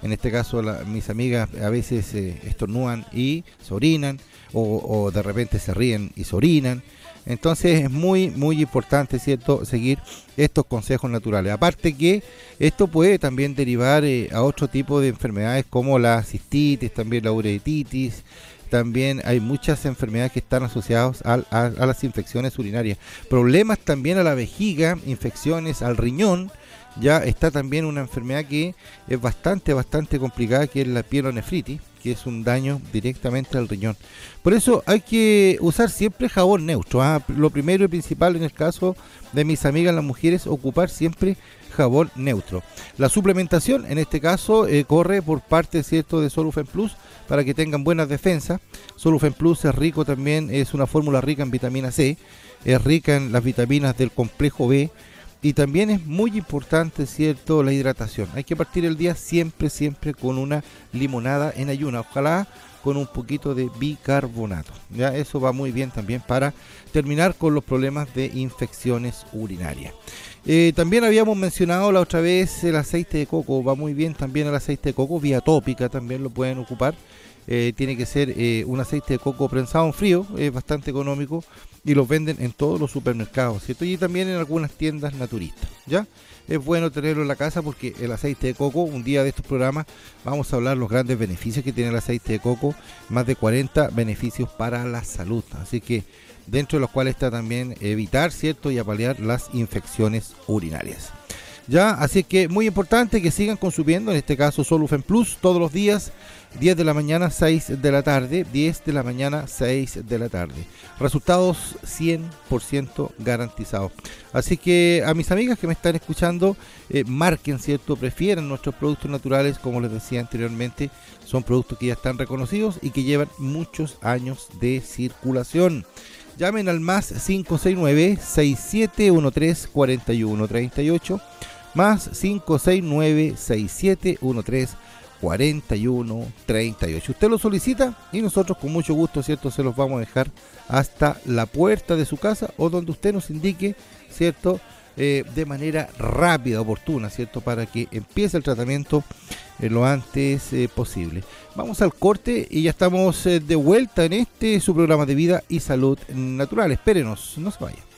En este caso, mis amigas a veces estornudan y se orinan, o de repente se ríen y se orinan. Entonces es muy importante, ¿cierto?, seguir estos consejos naturales. Aparte que esto puede también derivar a otro tipo de enfermedades como la cistitis, también la uretritis. También hay muchas enfermedades que están asociadas a las infecciones urinarias. Problemas también a la vejiga, infecciones al riñón. Ya está también una enfermedad que es bastante complicada, que es la pielonefritis, que es un daño directamente al riñón. Por eso hay que usar siempre jabón neutro. Lo primero y principal en el caso de mis amigas las mujeres, ocupar siempre jabón neutro. La suplementación en este caso corre por parte, ¿cierto?, de Solufen Plus, para que tengan buenas defensas. Solufen Plus es rico también, es una fórmula rica en vitamina C, es rica en las vitaminas del complejo B. Y también es muy importante, ¿cierto?, la hidratación. Hay que partir el día siempre con una limonada en ayuna, ojalá con un poquito de bicarbonato. Ya eso va muy bien también para terminar con los problemas de infecciones urinarias. También habíamos mencionado la otra vez el aceite de coco, va muy bien también el aceite de coco, vía tópica también lo pueden ocupar. Tiene que ser un aceite de coco prensado en frío, es bastante económico y los venden en todos los supermercados, ¿cierto? Y también en algunas tiendas naturistas, ¿ya? Es bueno tenerlo en la casa porque el aceite de coco, un día de estos programas vamos a hablar los grandes beneficios que tiene el aceite de coco, más de 40 beneficios para la salud, así que dentro de los cuales está también evitar, ¿cierto?, y apalear las infecciones urinarias. Ya, así que muy importante que sigan consumiendo, en este caso Solufen Plus, todos los días, 10 de la mañana, 6 de la tarde, 10 de la mañana, 6 de la tarde. Resultados 100% garantizados. Así que a mis amigas que me están escuchando, marquen, ¿cierto?, prefieran nuestros productos naturales, como les decía anteriormente, son productos que ya están reconocidos y que llevan muchos años de circulación. Llamen al más 569-6713-4138, más 569-6713-4138. Usted lo solicita y nosotros con mucho gusto, ¿cierto?, se los vamos a dejar hasta la puerta de su casa o donde usted nos indique, ¿cierto?, de manera rápida, oportuna, ¿cierto?, para que empiece el tratamiento lo antes posible. Vamos al corte y ya estamos de vuelta en su programa de vida y salud natural. Espérenos, no se vayan.